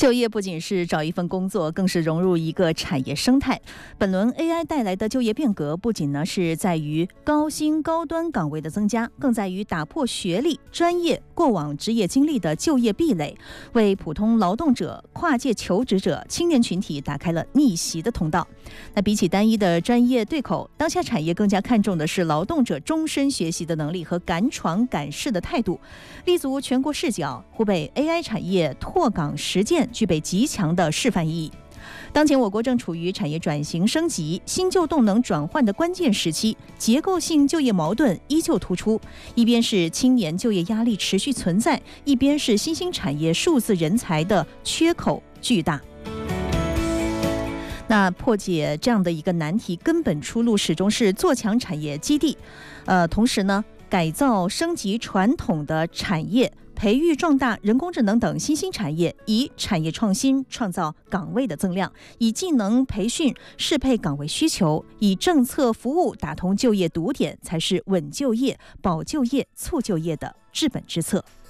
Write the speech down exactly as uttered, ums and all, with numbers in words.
就业不仅是找一份工作，更是融入一个产业生态。本轮 A I 带来的就业变革，不仅呢是在于高薪高端岗位的增加，更在于打破学历、专业、过往职业经历的就业壁垒，为普通劳动者、跨界求职者、青年群体打开了逆袭的通道。那比起单一的专业对口，当下产业更加看重的是劳动者终身学习的能力和敢闯敢试的态度。立足全国视角，湖北 A I 产业拓岗实践具备极强的示范意义。当前我国正处于产业转型升级、新旧动能转换的关键时期，结构性就业矛盾依旧突出，一边是青年就业压力持续存在，一边是新兴产业数字人才的缺口巨大。那破解这样的一个难题，根本出路始终是做强产业基地，呃，同时呢，改造升级传统的产业，培育壮大人工智能等新兴产业，以产业创新创造岗位的增量，以技能培训适配岗位需求，以政策服务打通就业堵点，才是稳就业、保就业、促就业的治本之策。